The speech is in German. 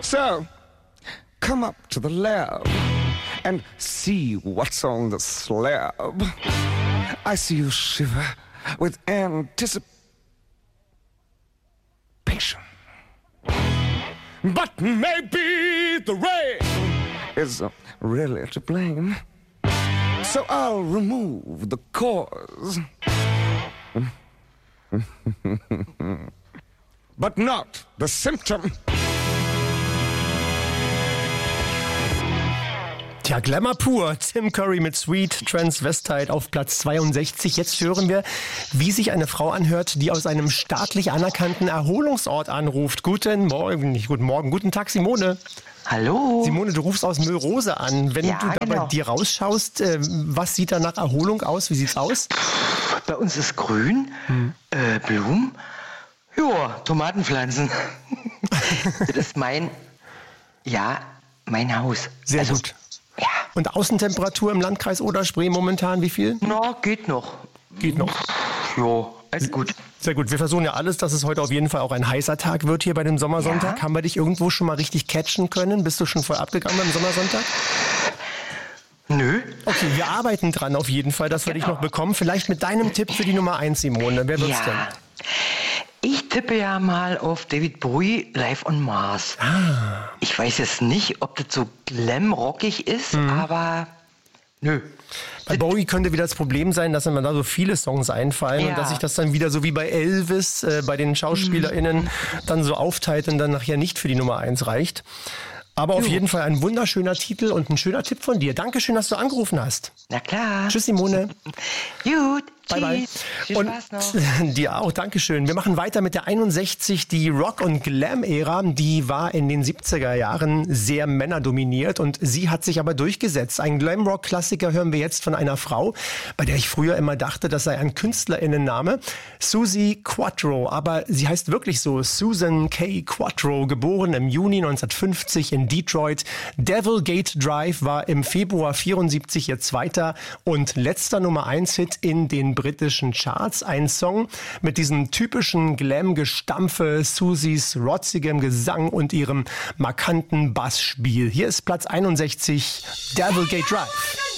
So, come up to the lab and see what's on the slab. I see you shiver with anticipation. But maybe the rain is really to blame. So I'll remove the cause. But not the symptom. Tja, Glamour pur. Tim Curry mit Sweet Transvestite auf Platz 62. Jetzt hören wir, wie sich eine Frau anhört, die aus einem staatlich anerkannten Erholungsort anruft. Guten Morgen, nicht guten Morgen, guten Tag, Simone. Hallo. Simone, du rufst aus Müllrose an. Wenn Ja, du da genau. bei dir rausschaust, was sieht da nach Erholung aus? Wie sieht's aus? Bei uns ist grün, Blumen, ja, Tomatenpflanzen. Das ist mein Haus. Sehr gut. Ja, Und Außentemperatur im Landkreis Oder-Spree momentan, wie viel? na, geht noch. Geht noch. Ja, alles gut. Sehr gut. Wir versuchen ja alles, dass es heute auf jeden Fall auch ein heißer Tag wird hier bei dem Sommersonntag. Ja. Haben wir dich irgendwo schon mal richtig catchen können? Bist du schon voll abgegangen beim Sommersonntag? Nö. Okay, wir arbeiten dran auf jeden Fall, dass wir dich noch bekommen. Vielleicht mit deinem Tipp für die Nummer 1, Simone. Wer wird's denn? Ja. Ich tippe ja mal auf David Bowie, Live on Mars. Ich weiß jetzt nicht, ob das so glam-rockig ist, aber nö. Bei Bowie könnte wieder das Problem sein, dass immer da so viele Songs einfallen und Ja. dass sich das dann wieder so wie bei Elvis, bei den SchauspielerInnen, dann so aufteilt und dann nachher nicht für die Nummer 1 reicht. Aber auf jeden Fall ein wunderschöner Titel und ein schöner Tipp von dir. Dankeschön, dass du angerufen hast. Na klar. Tschüss, Simone. Gut. Bye, bye. Tschüss. Viel Und Spaß noch. dir auch, Dankeschön. Wir machen weiter mit der 61. Die Rock- und Glam-Ära, die war in den 70er Jahren sehr männerdominiert und sie hat sich aber durchgesetzt. Ein Glam-Rock-Klassiker hören wir jetzt von einer Frau, bei der ich früher immer dachte, das sei ein KünstlerInnenname. Susie Quatro, aber sie heißt wirklich so, Susan K. Quatro, geboren im Juni 1950 in Detroit. Devil Gate Drive war im Februar 74 ihr zweiter und letzter Nummer 1-Hit in den britischen Charts. Ein Song mit diesem typischen Glam-Gestampfe, Susies rotzigem Gesang und ihrem markanten Bassspiel. Hier ist Platz 61, Devil Gate Drive.